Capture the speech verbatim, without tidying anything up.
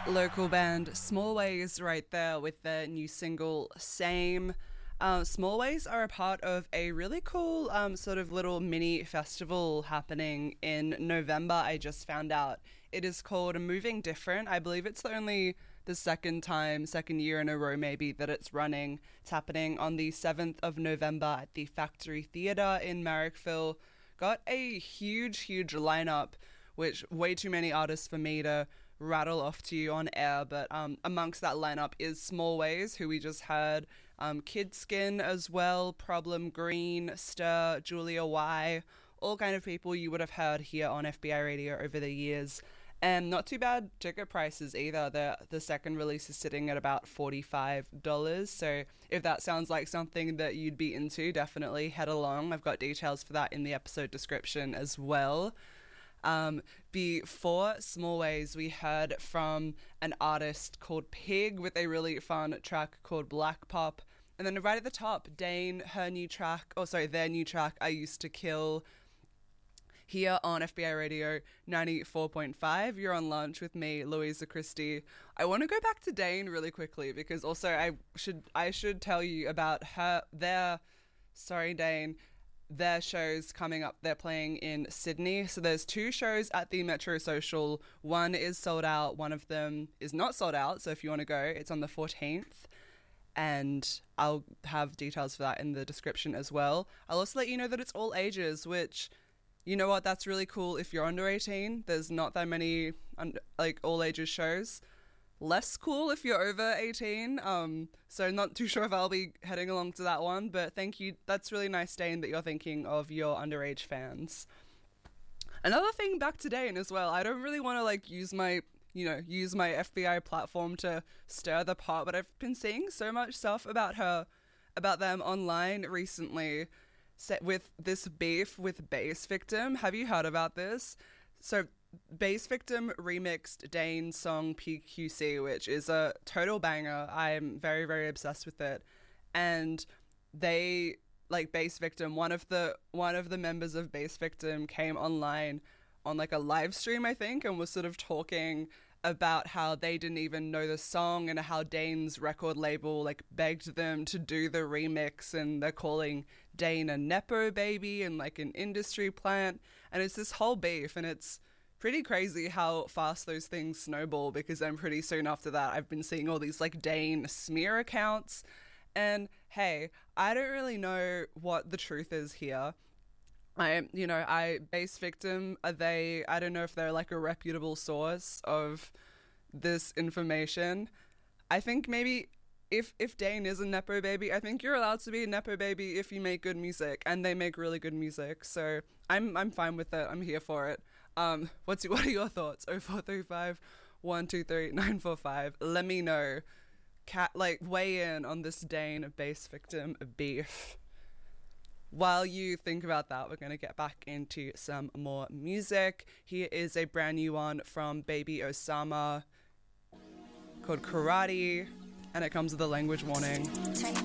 Local band Small Ways right there with their new single Same. Uh, Small Ways are a part of a really cool um, sort of little mini festival happening in November. I just found out it is called Moving Different. I believe it's the only the second time, second year in a row maybe that it's running. It's happening on the seventh of November at the Factory Theatre in Marrickville. Got a huge, huge lineup, which way too many artists for me to rattle off to you on air, but um, amongst that lineup is Small Ways, who we just heard, um, Kid Skin as well, Problem Green, Stir, Julia Y, all kind of people you would have heard here on F B I Radio over the years. And not too bad ticket prices either. The the second release is sitting at about forty-five dollars. So if that sounds like something that you'd be into, definitely head along. I've got details for that in the episode description as well. Um, before Small Ways, we heard from an artist called Pig with a really fun track called Black Pop. And then right at the top, Dane, her new track, oh sorry, their new track, I Used to Kill, here on F B I Radio ninety-four point five. You're on lunch with me, Louisa Christie. I want to go back to Dane really quickly because also I should I should tell you about her, their, sorry Dane, their shows coming up. They're playing in Sydney. So there's two shows at the Metro Social. One is sold out. One of them is not sold out. So if you want to go, it's on the fourteenth. And I'll have details for that in the description as well. I'll also let you know that it's all ages, which, you know what, that's really cool if you're under eighteen. There's not that many un- like all ages shows. Less cool if you're over eighteen, um, so not too sure if I'll be heading along to that one, but thank you. That's really nice, Dane, that you're thinking of your underage fans. Another thing back to Dane as well, I don't really want to like use my, you know, use my F B I platform to stir the pot, but I've been seeing so much stuff about her, about them online recently, set with this beef with Bass Victim. Have you heard about this? So Bass Victim remixed Dane's song P Q C, which is a total banger. I'm very, very obsessed with it. And they, like Bass Victim, one of the one of the members of Bass Victim came online on like a live stream, I think, and was sort of talking about how they didn't even know the song and how Dane's record label like begged them to do the remix, and they're calling Dane a Nepo baby and like an industry plant. And it's this whole beef, and it's pretty crazy how fast those things snowball, because then pretty soon after that I've been seeing all these like Dane smear accounts, and hey, I don't really know what the truth is here. I, you know, I, Bass Victim, are they, I don't know if they're like a reputable source of this information. I think maybe if if Dane is a Nepo baby, I think you're allowed to be a Nepo baby if you make good music, and they make really good music. So I'm I'm fine with it. I'm here for it. Um, what's what are your thoughts? oh four three five, one two three, nine four five. Let me know. Cat like weigh in on this Dane Bass Victim beef. While you think about that, we're going to get back into some more music. Here is a brand new one from Baby Osama called Karate, and it comes with a language warning.